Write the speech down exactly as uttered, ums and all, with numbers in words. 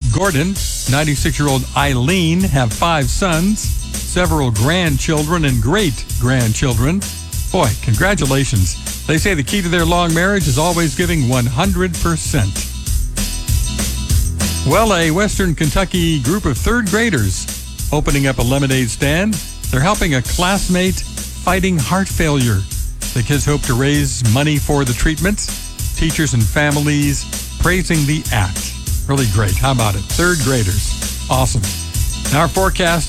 Gordon, ninety-six-year-old Eileen have five sons, several grandchildren, and great-grandchildren. Boy, congratulations. They say the key to their long marriage is always giving one hundred percent. Well, a Western Kentucky group of third graders opening up a lemonade stand. They're helping a classmate fighting heart failure. The kids hope to raise money for the treatment. Teachers and families praising the act. Really great. How about it? Third graders. Awesome. Our forecast